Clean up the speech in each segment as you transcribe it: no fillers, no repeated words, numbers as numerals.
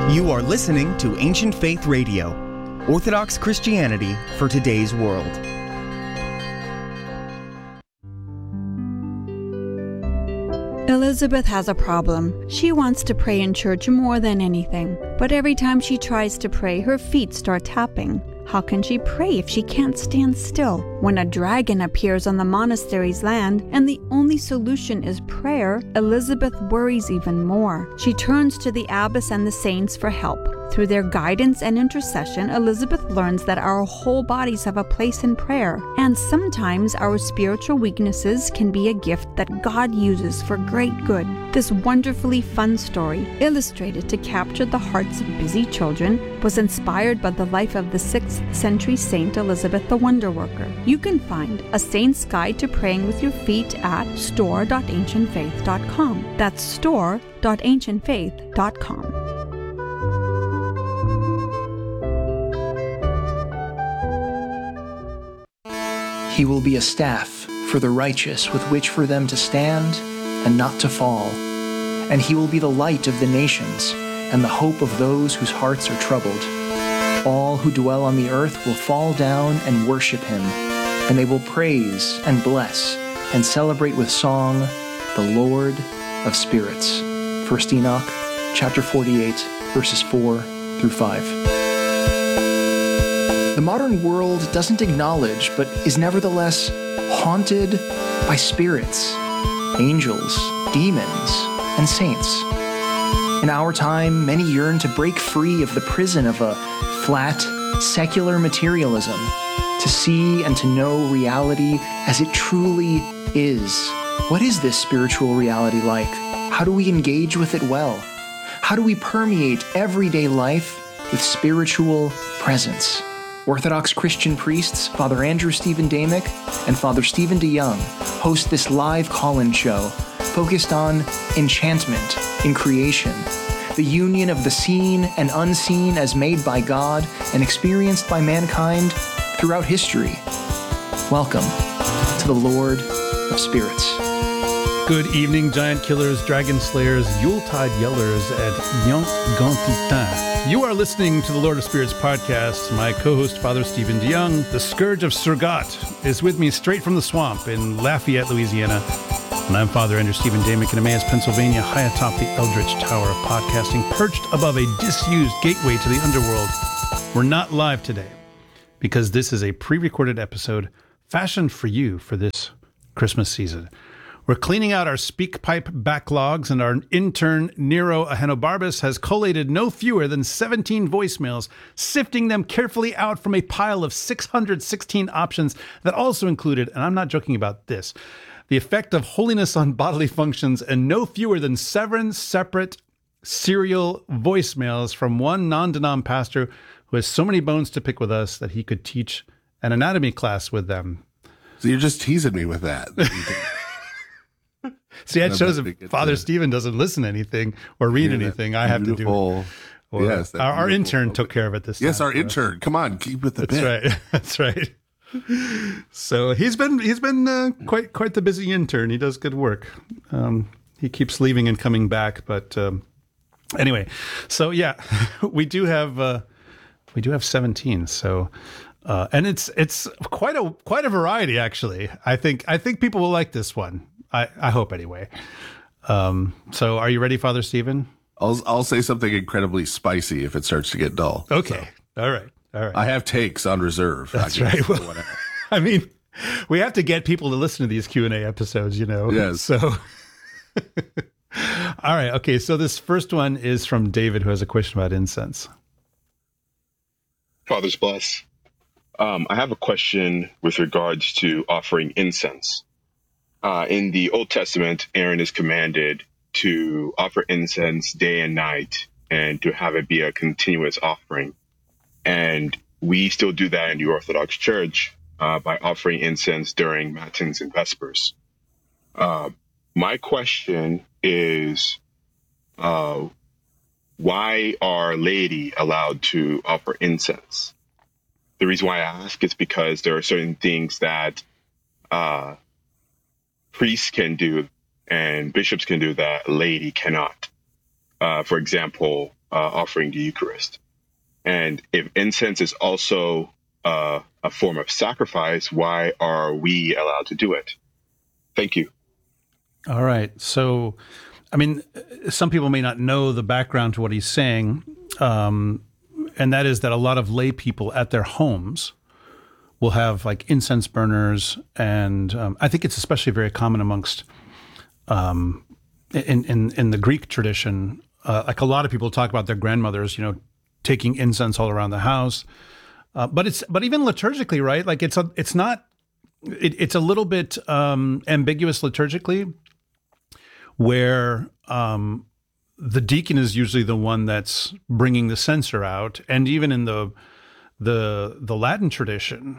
You are listening to Ancient Faith Radio, Orthodox Christianity for today's world. Elizabeth has a problem. She wants to pray in church more than anything, but every time she tries to pray, her feet start tapping. How can she pray if she can't stand still? When a dragon appears on the monastery's land and the only solution is prayer, Elizabeth worries even more. She turns to the abbess and the saints for help. Through their guidance and intercession, Elizabeth learns that our whole bodies have a place in prayer, and sometimes our spiritual weaknesses can be a gift that God uses for great good. This wonderfully fun story, illustrated to capture the hearts of busy children, was inspired by the life of the 6th century Saint Elizabeth the Wonder Worker. You can find A Saint's Guide to Praying with Your Feet at store.ancientfaith.com. That's store.ancientfaith.com. He will be a staff for the righteous with which for them to stand and not to fall. And he will be the light of the nations and the hope of those whose hearts are troubled. All who dwell on the earth will fall down and worship him, and they will praise and bless and celebrate with song the Lord of spirits. 1 Enoch chapter 48, verses 4 through 5. The modern world doesn't acknowledge, but is nevertheless haunted by spirits, angels, demons, and saints. In our time, many yearn to break free of the prison of a flat, secular materialism, to see and to know reality as it truly is. What is this spiritual reality like? How do we engage with it well? How do we permeate everyday life with spiritual presence? Orthodox Christian priests, Father Andrew Stephen Damick and Father Stephen DeYoung, host this live call-in show focused on enchantment in creation, the union of the seen and unseen as made by God and experienced by mankind throughout history. Welcome to the Lord of Spirits. Good evening, giant killers, dragon slayers, Yuletide yellers, and Yonk Gontitin. You are listening to the Lord of Spirits podcast. My co-host, Father Stephen DeYoung, the Scourge of Surgat, is with me straight from the swamp in Lafayette, Louisiana. And I'm Father Andrew Stephen Damick in Emmaus, Pennsylvania, high atop the Eldritch Tower of podcasting, perched above a disused gateway to the underworld. We're not live today because this is a pre-recorded episode fashioned for you for this Christmas season. We're cleaning out our SpeakPipe backlogs, and our intern, Nero Ahenobarbus, has collated no fewer than 17 voicemails, sifting them carefully out from a pile of 616 options that also included, and I'm not joking about this, the effect of holiness on bodily functions, and no fewer than 7 separate serial voicemails from one non-denom pastor who has so many bones to pick with us that he could teach an anatomy class with them. So you're just teasing me with that. See, that shows if Father Stephen doesn't listen to anything or read anything, I have to do it. Yes, our intern took care of it this time. Yes, our intern. Come on, keep with the That's bit. right. That's right. So he's been quite the busy intern. He does good work. He keeps leaving and coming back, but anyway. So yeah, we do have 17. So. And it's quite a variety, actually. I think people will like this one. I hope anyway. So are you ready, Father Stephen? I'll say something incredibly spicy if it starts to get dull. Okay. So, all right. I have takes on reserve. That's right. Well, I mean, we have to get people to listen to these Q&A episodes, you know. Yes. So, all right. Okay. So this first one is from David, who has a question about incense. Father's bless. I have a question with regards to offering incense. In the Old Testament, Aaron is commanded to offer incense day and night and to have it be a continuous offering. And we still do that in the Orthodox Church by offering incense during Matins and Vespers. My question is, why are laity allowed to offer incense? The reason why I ask is because there are certain things that priests can do and bishops can do that laity cannot. For example, offering the Eucharist? And if incense is also a form of sacrifice, why are we allowed to do it? Thank you. All right. So, I mean, some people may not know the background to what he's saying, and that is that a lot of lay people at their homes will have like incense burners, and I think it's especially very common amongst in the Greek tradition. Like a lot of people talk about their grandmothers, taking incense all around the house, but even liturgically, right? Like it's a little bit ambiguous liturgically, where the deacon is usually the one that's bringing the censer out, and even in the Latin tradition,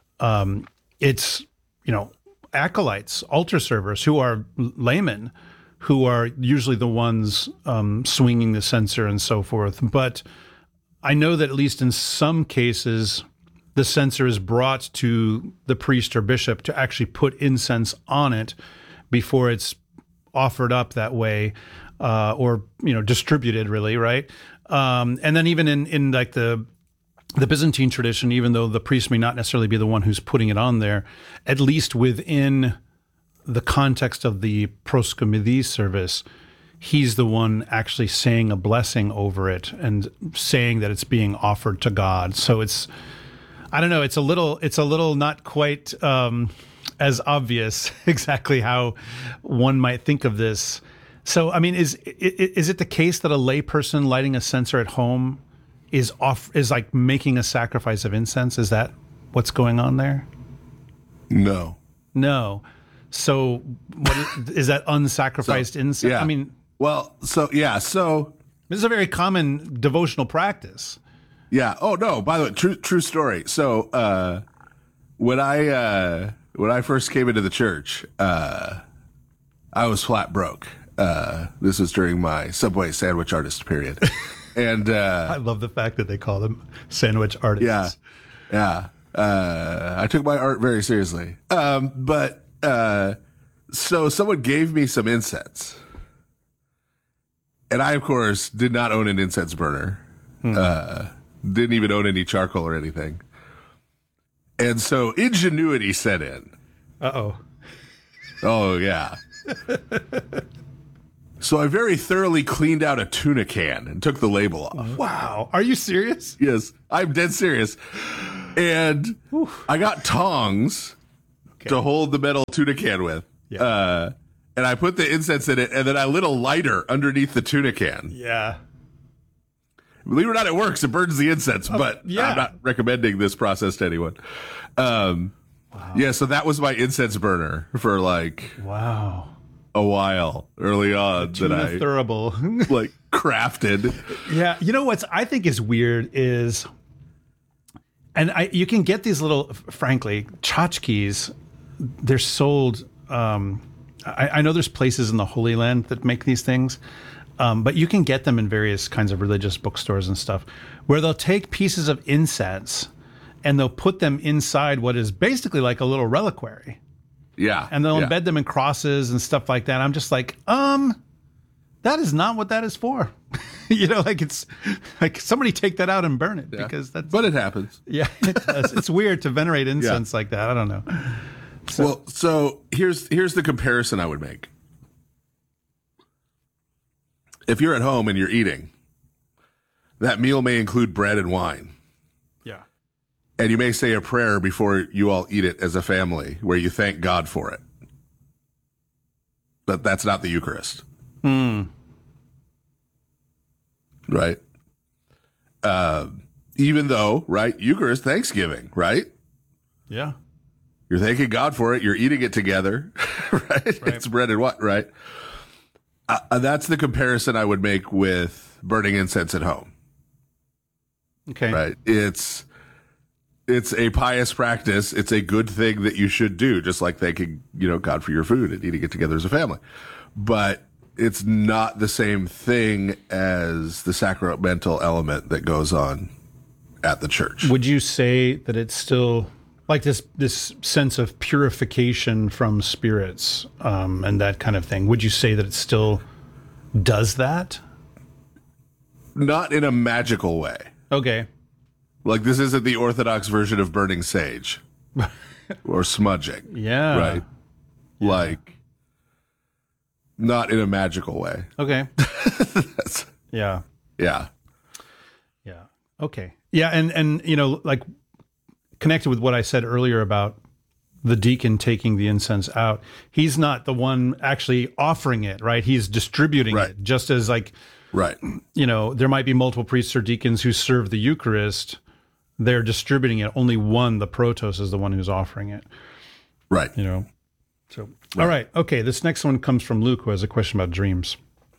it's acolytes, altar servers, who are laymen, who are usually the ones swinging the censer and so forth. But I know that at least in some cases, the censer is brought to the priest or bishop to actually put incense on it before it's offered up that way, or distributed, really, right? And then even in like the Byzantine tradition, even though the priest may not necessarily be the one who's putting it on there, at least within the context of the proskomidhi service, he's the one actually saying a blessing over it and saying that it's being offered to God. So I don't know, it's a little not quite as obvious exactly how one might think of this. So, I mean, is it the case that a lay person lighting a censer at home is like making a sacrifice of incense? Is that what's going on there? No. So is that unsacrificed incense? Yeah. I mean, so this is a very common devotional practice. Yeah. Oh no, by the way, true story. So when I first came into the church, I was flat broke. This was during my Subway sandwich artist period. And I love the fact that they call them sandwich artists. Yeah. I took my art very seriously. So someone gave me some incense. And I, of course, did not own an incense burner. Didn't even own any charcoal or anything. And so ingenuity set in. Uh-oh. Oh, yeah. So I very thoroughly cleaned out a tuna can and took the label off. Wow. Are you serious? Yes, I'm dead serious. And I got tongs to hold the metal tuna can with. Yeah. And I put the incense in it, and then I lit a lighter underneath the tuna can. Yeah. Believe it or not, it works. It burns the incense, but yeah. I'm not recommending this process to anyone. Wow. Yeah, so that was my incense burner for a while early on that I thurible crafted. Yeah, you know what I think is weird is, and you can get these little, frankly, tchotchkes. They're sold. I know there's places in the Holy Land that make these things, but you can get them in various kinds of religious bookstores and stuff, where they'll take pieces of incense and they'll put them inside what is basically like a little reliquary. Yeah. And they'll embed them in crosses and stuff like that. I'm just like, that is not what that is for. It's like somebody take that out and burn it because that's. But it happens. Yeah, it does. It's weird to venerate incense like that. I don't know. So here's the comparison I would make. If you're at home and you're eating, that meal may include bread and wine. Yeah. And you may say a prayer before you all eat it as a family where you thank God for it. But that's not the Eucharist. Right? Even though, right, Eucharist, Thanksgiving, right? Yeah. You're thanking God for it. You're eating it together, right? It's bread and what, right? That's the comparison I would make with burning incense at home. Okay. Right. It's a pious practice. It's a good thing that you should do, just like thanking, God for your food and eating it together as a family. But it's not the same thing as the sacramental element that goes on at the church. Would you say that it's still like this sense of purification from spirits and that kind of thing? Would you say that it still does that? not in a magical way. Okay. Like, this isn't the Orthodox version of burning sage or smudging. Yeah. Right? Yeah. Like, not in a magical way. Okay. Yeah. Yeah. Yeah. Okay. Yeah. And, you know, like connected with what I said earlier about the deacon taking the incense out, he's not the one actually offering it, right? He's distributing it, just as like, you know, there might be multiple priests or deacons who serve the Eucharist. They're distributing it. Only one, the protos, is the one who's offering it. Right. You know, so, all right. Okay. This next one comes from Luke, who has a question about dreams.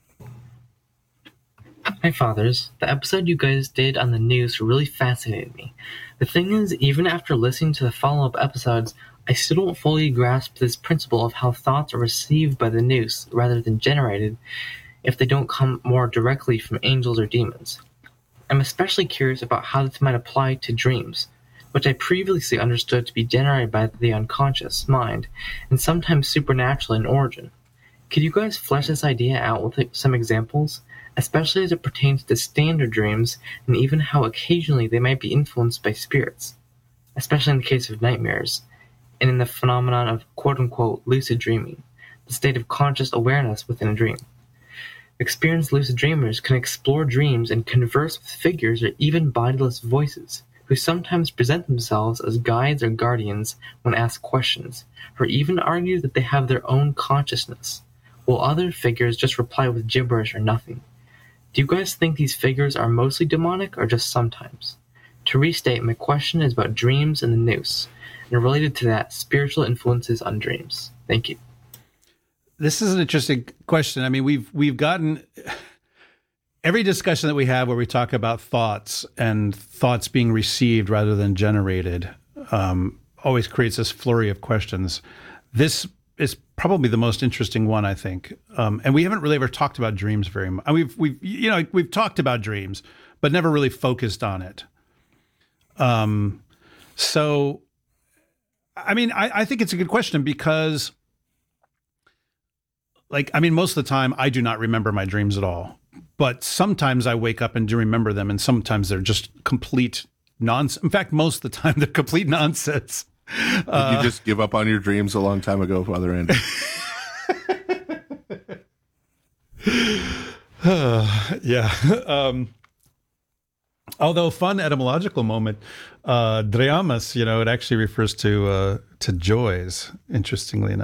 Hi, Fathers. The episode you guys did on the news really fascinated me. The thing is, even after listening to the follow-up episodes, I still don't fully grasp this principle of how thoughts are received by the nous rather than generated if they don't come more directly from angels or demons. I'm especially curious about how this might apply to dreams, which I previously understood to be generated by the unconscious mind and sometimes supernatural in origin. Could you guys flesh this idea out with some examples, especially as it pertains to standard dreams and even how occasionally they might be influenced by spirits, especially in the case of nightmares, and in the phenomenon of quote-unquote lucid dreaming, the state of conscious awareness within a dream. Experienced lucid dreamers can explore dreams and converse with figures or even bodiless voices, who sometimes present themselves as guides or guardians when asked questions, or even argue that they have their own consciousness, while other figures just reply with gibberish or nothing. Do you guys think these figures are mostly demonic or just sometimes? To restate, my question is about dreams and the nous, and related to that, spiritual influences on dreams. Thank you. This is an interesting question. I mean, we've gotten every discussion that we have where we talk about thoughts and thoughts being received rather than generated always creates this flurry of questions. This is probably the most interesting one, I think. And we haven't really ever talked about dreams very much. We've talked about dreams, but never really focused on it. So, I mean, I think it's a good question because, like, I mean, most of the time I do not remember my dreams at all, but sometimes I wake up and do remember them, and sometimes they're just complete nonsense. In fact, most of the time they're complete nonsense. Did you just give up on your dreams a long time ago, Father Andy? Yeah. Although fun etymological moment, dreamas, it actually refers to joys, interestingly enough.